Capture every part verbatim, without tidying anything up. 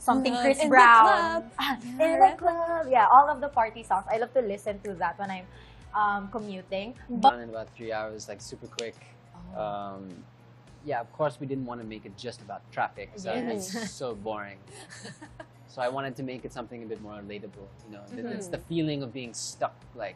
something Love Chris in the Brown. club. In the club. Yeah, all of the party songs. I love to listen to that when I'm um, commuting. But Done in about three hours, like super quick. Oh. Um, yeah, of course, we didn't want to make it just about traffic. So Yes. it's so boring. So I wanted to make it something a bit more relatable. You know, Mhm. it's the feeling of being stuck, like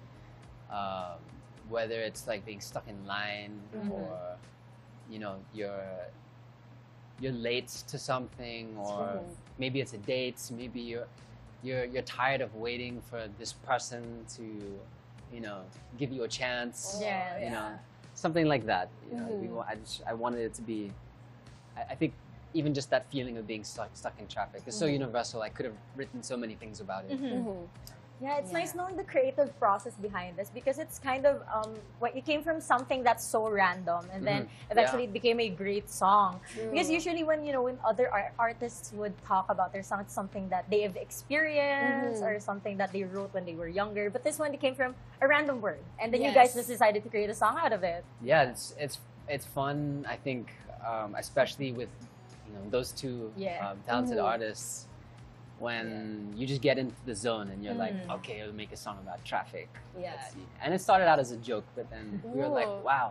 um, whether it's like being stuck in line Mhm. or you know you're you're late to something, or Mhm. maybe it's a date. Maybe you're you're you're tired of waiting for this person to, you know, give you a chance. Yeah. You know, something like that. You know, we, Mhm. wa- I just I wanted it to be. I, I think even just that feeling of being stuck stuck in traffic is so Mhm. universal. I could have written so many things about it. Mhm. Mhm. Yeah, it's Yeah. nice knowing the creative process behind this, because it's kind of um, what you came from something that's so random, and then Mhm. eventually Yeah. it became a great song. True. Because usually when you know when other ar- artists would talk about their song, it's something that they have experienced Mhm. or something that they wrote when they were younger. But this one, it came from a random word, and then you guys Yes. just decided to create a song out of it. Yeah, it's it's it's fun. I think, um, especially with you know those two Yeah. um, talented Mhm. artists, when you just get into the zone and you're Mhm. like, okay, I'll make a song about traffic. Yeah. Let's see. And it started out as a joke, but then we were like, Ooh. wow,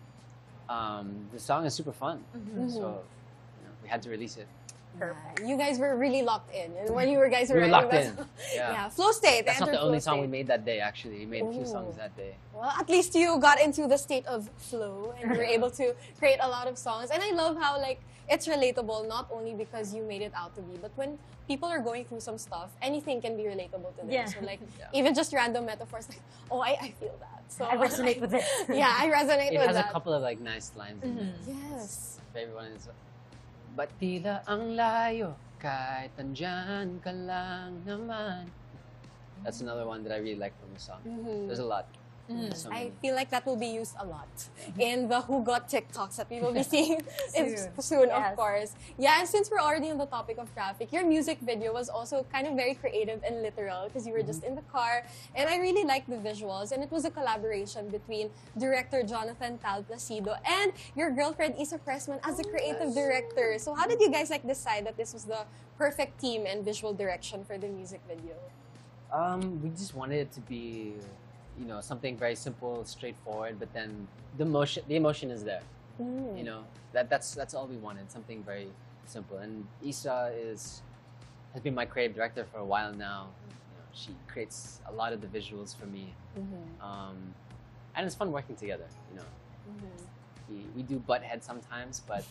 um, the song is super fun. Mhm. So you know, we had to release it. Yeah, you guys were really locked in, and when you were guys were We were writing locked that in. song- Yeah. yeah, Flow State. That's not entered the only Flow song we State. made that day. Actually, we made a few Ooh. songs that day. Well, at least you got into the state of flow and you were able to create a lot of songs. And I love how like it's relatable not only because you made it out to be, but when people are going through some stuff, anything can be relatable to them. Yeah. So like Yeah. even just random metaphors, like oh, I, I feel that. So I resonate with it. yeah, I resonate It with has a that. couple of like nice lines in Mhm. there. Yes. My favorite one is, ba't tila ang layo, kahit andyan ka lang naman. That's another one that I really like from the song. Mhm. There's a lot. Mhm. There's so I many. feel like that will be used a lot in the Who Got TikToks that we will be seeing in- Soon. soon, Yes. of course. Yeah, and since we're already on the topic of traffic, your music video was also kind of very creative and literal because you were just in the car, and I really liked the visuals. And it was a collaboration between director Jonathan Tal Placido and your girlfriend Isa Pressman as a creative director. So how did you guys like decide that this was the perfect team and visual direction for the music video? Um, we just wanted it to be, you know, something very simple, straightforward, but then the emotion, the emotion is there. Mm. You know, that that's that's all we wanted. Something very simple. And Isa is has been my creative director for a while now. You know, she creates a lot of the visuals for me, Mhm. um, and it's fun working together. You know, Mhm. we, we do butt heads sometimes, but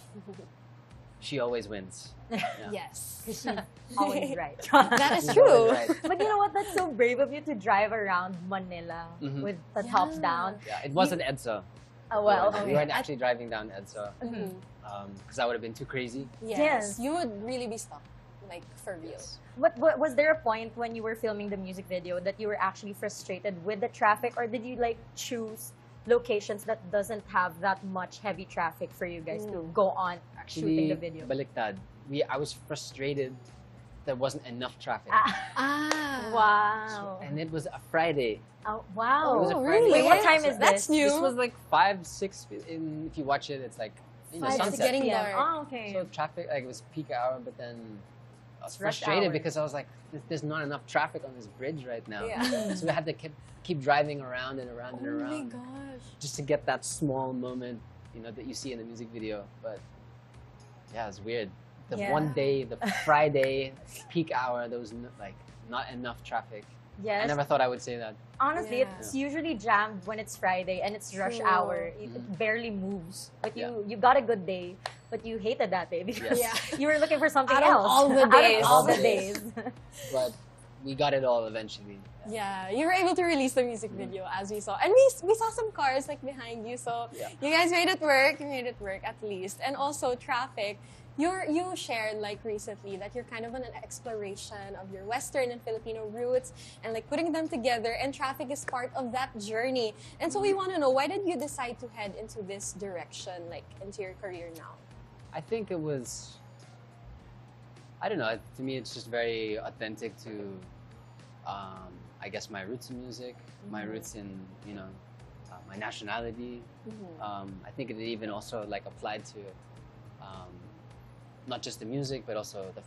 she always wins. Yeah. Yes. She's always right. That is She's true. always right. But you know what? That's so brave of you to drive around Manila Mhm. with the tops Yeah. down. Yeah, it wasn't EDSA. Oh, well. we okay. weren't actually driving down EDSA Mhm. because that would have been too crazy. Yes. Yes. You would really be stuck, like for real. Yes. But, but was there a point when you were filming the music video that you were actually frustrated with the traffic, or did you like choose locations that doesn't have that much heavy traffic for you guys to Mm. go on shooting Actually, the video? baliktad. We I was frustrated there wasn't enough traffic. Ah, Ah. wow. And it was a Friday. Oh, wow. It was a Oh, Friday. really? Wait, what time is That's this? new. This was like five, six. In, if you watch it, it's like you know, Five, It's six sunset. getting p m. dark. Oh, okay. So traffic, like it was peak hour, but then I was It's rush frustrated hour. because I was like, "There's- there's not enough traffic on this bridge right now. Yeah. So we had to keep keep driving around and around Oh and my around gosh. just to get that small moment, you know, that you see in the music video. But yeah, it's weird. The Yeah. one day, the Friday peak hour, there was no, like not enough traffic. Yes. I never thought I would say that. Honestly, Yeah. it's usually jammed when it's Friday and it's rush True. hour. It, it Mhm. barely moves. But you Yeah. you got a good day, but you hated that day because Yes. you were looking for something Out of else. all the Out of days. all the All the days. But we got it all eventually. Yeah, you were able to release the music video as we saw. And we, we saw some cars like behind you. So Yeah. you guys made it work. You made it work at least. And also traffic. You're, you shared like recently that you're kind of on an exploration of your Western and Filipino roots and like putting them together, and traffic is part of that journey. And so we want to know, why did you decide to head into this direction, like into your career now? I think it was, I don't know, to me it's just very authentic to, um, I guess, my roots in music, my Mhm. roots in, you know, uh, my nationality. Mhm. Um, I think it even also like applied to um, not just the music, but also the